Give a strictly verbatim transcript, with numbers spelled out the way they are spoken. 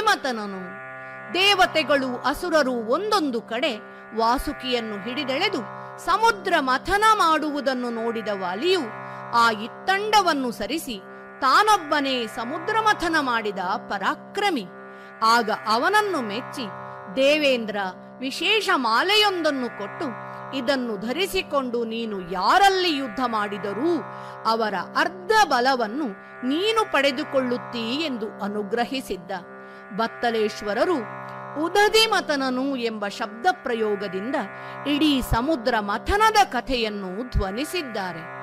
ಉದಧಿಮತನನು. ದೇವತೆಗಳು ಅಸುರರು ಒಂದೊಂದು ಕಡೆ ವಾಸುಕಿಯನ್ನು ಹಿಡಿದೆಳೆದು ಸಮುದ್ರ ಮಥನ ಮಾಡುವುದನ್ನು ನೋಡಿದ ವಾಲಿಯು ಆ ಇತ್ತಂಡವನ್ನು ಸರಿಸಿ ತಾನೊಬ್ಬನೇ ಸಮುದ್ರ ಮಥನ ಮಾಡಿದ ಪರಾಕ್ರಮಿ. ಆಗ ಅವನನ್ನು ಮೆಚ್ಚಿ ದೇವೇಂದ್ರ ವಿಶೇಷ ಮಾಲೆಯೊಂದನ್ನು ಕೊಟ್ಟು, ಇದನ್ನು ಧರಿಸಿಕೊಂಡು ನೀನು ಯಾರಲ್ಲಿ ಯುದ್ಧ ಮಾಡಿದರೂ ಅವರ ಅರ್ಧ ಬಲವನ್ನು ನೀನು ಪಡೆದುಕೊಳ್ಳುತ್ತೀ ಎಂದು ಅನುಗ್ರಹಿಸಿದ್ದ. ಬತ್ತಲೇಶ್ವರರು ಉದಧಿಮತನನು ಎಂಬ ಶಬ್ದ ಪ್ರಯೋಗದಿಂದ ಇಡೀ ಸಮುದ್ರ ಮಥನದ ಕಥೆಯನ್ನು ಧ್ವನಿಸಿದ್ದಾರೆ.